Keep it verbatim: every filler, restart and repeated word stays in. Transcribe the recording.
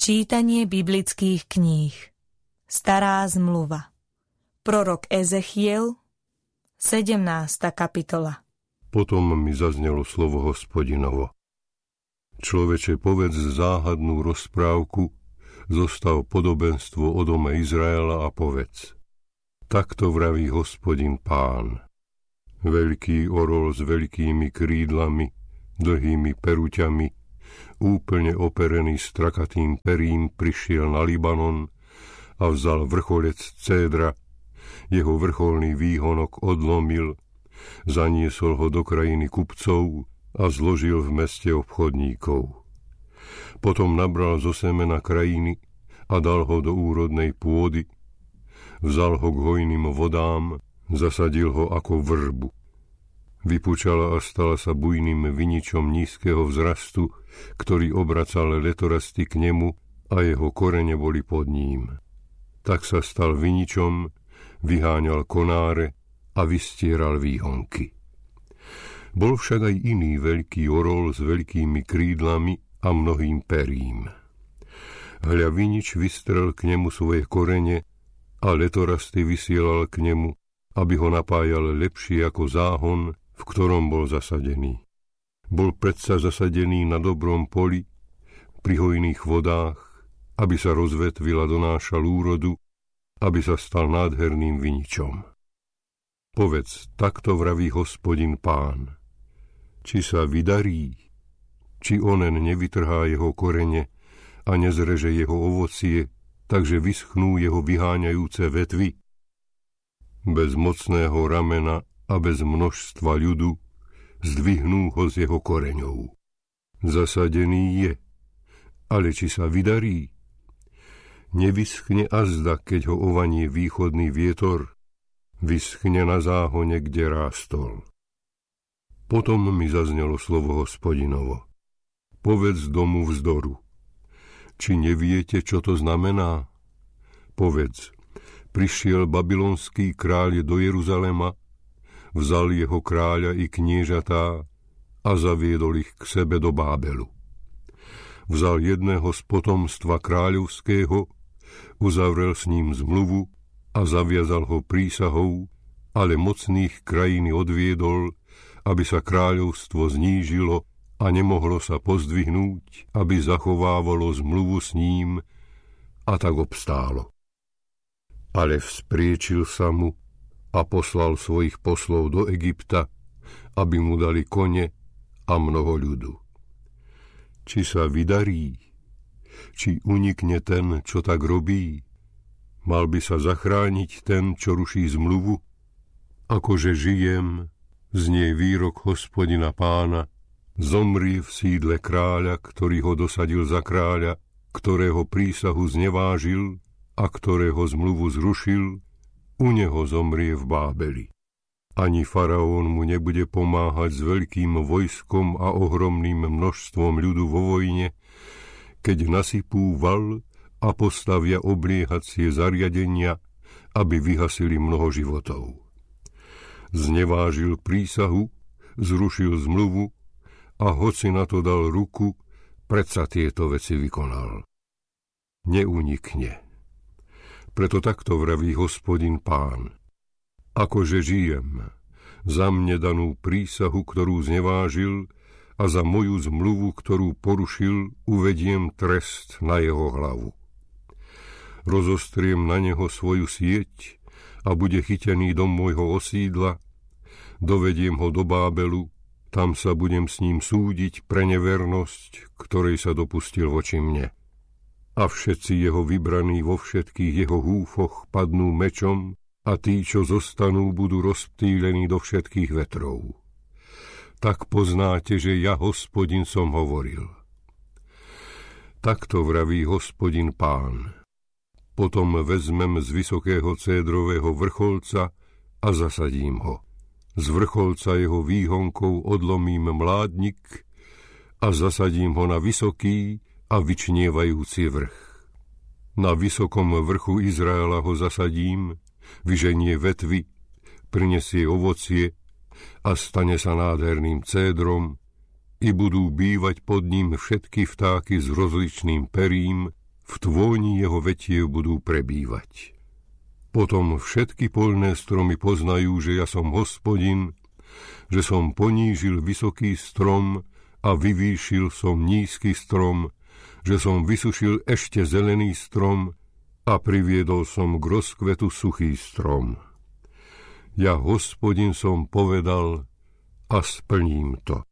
Čítanie biblických kníh. Stará zmluva. Prorok Ezechiel, sedemnásta kapitola. Potom mi zaznelo slovo Hospodinovo. Človeče, povedz záhadnú rozprávku, zostav podobenstvo o dome Izraela a povedz. Takto vraví Hospodin Pán. Veľký orol s veľkými krídlami, dlhými peruťami, úplne operený strakatým perím prišiel na Libanon a vzal vrcholec cédra, jeho vrcholný výhonok odlomil, zaniesol ho do krajiny kupcov a zložil v meste obchodníkov. Potom nabral zo semena krajiny a dal ho do úrodnej pôdy, vzal ho k hojným vodám, zasadil ho ako vrbu. Vypučala a stala sa bujným viničom nízkeho vzrastu, ktorý obracal letorasty k nemu a jeho korene boli pod ním. Tak sa stal viničom, vyháňal konáre a vystieral výhonky. Bol však aj iný veľký orol s veľkými krídlami a mnohým perím. Hľa vinič vystrel k nemu svoje korene a letorasty vysielal k nemu, aby ho napájal lepšie ako záhon, v ktorom bol zasadený. Bol predsa zasadený na dobrom poli, pri hojných vodách, aby sa rozvetvila donášal úrodu, aby sa stal nádherným viničom. Povedz, takto vraví Hospodin Pán. Či sa vydarí, či onen nevytrhá jeho korene a nezreže jeho ovocie, takže vyschnú jeho vyháňajúce vetvy. Bez mocného ramena a bez množstva ľudu zdvihnú ho z jeho koreňov. Zasadený je, ale či sa vydarí? Nevyschne azda, keď ho ovanie východný vietor, vyschne na záhone, kde rástol. Potom mi zaznelo slovo Hospodinovo. Povedz domu vzdoru. Či neviete, čo to znamená? Povedz, prišiel babylonský kráľ do Jeruzalema, vzal jeho kráľa i kniežatá a zaviedol ich k sebe do Bábelu. Vzal jedného z potomstva kráľovského, uzavrel s ním zmluvu a zaviazal ho prísahou, ale mocných krajín odviedol, aby sa kráľovstvo znížilo a nemohlo sa pozdvihnúť, aby zachovávalo zmluvu s ním a tak obstálo. Ale vzpriečil sa mu a poslal svojich poslov do Egypta, aby mu dali kone a mnoho ľudu. Či sa vydarí, či unikne ten, čo tak robí, mal by sa zachrániť ten, čo ruší zmluvu? Akože žijem, znie výrok Hospodina Pána, zomri v sídle kráľa, ktorý ho dosadil za kráľa, ktorého prísahu znevážil a ktorého zmluvu zrušil, u neho zomrie v Bábeli. Ani faraón mu nebude pomáhať s veľkým vojskom a ohromným množstvom ľudu vo vojne, keď nasypú val a postavia obliehacie zariadenia, aby vyhasili mnoho životov. Znevážil prísahu, zrušil zmluvu a hoci na to dal ruku, predsa tieto veci vykonal. Neunikne. Preto takto vraví Hospodin Pán. Akože žijem, za mne danú prísahu, ktorú znevážil, a za moju zmluvu, ktorú porušil, uvediem trest na jeho hlavu. Rozostriem na neho svoju sieť a bude chytený do môjho osídla, dovediem ho do Bábelu, tam sa budem s ním súdiť pre nevernosť, ktorej sa dopustil voči mne. A všetci jeho vybraní vo všetkých jeho húfoch padnú mečom a tí, čo zostanú, budú rozptýlení do všetkých vetrov. Tak poznáte, že ja, Hospodin, som hovoril. Takto vraví Hospodin Pán. Potom vezmem z vysokého cédrového vrcholca a zasadím ho. Z vrcholca jeho výhonkov odlomím mládnik a zasadím ho na vysoký a vyčnievajúci vrch. Na vysokom vrchu Izraela ho zasadím, vyženie vetvy, prinesie ovocie a stane sa nádherným cédrom i budú bývať pod ním všetky vtáky s rozličným perím, v tvoni jeho vetiev budú prebývať. Potom všetky poľné stromy poznajú, že ja som Hospodin, že som ponížil vysoký strom a vyvýšil som nízky strom, že som vysušil ešte zelený strom a priviedol som k rozkvetu suchý strom. Ja, Hospodin, som povedal a splním to.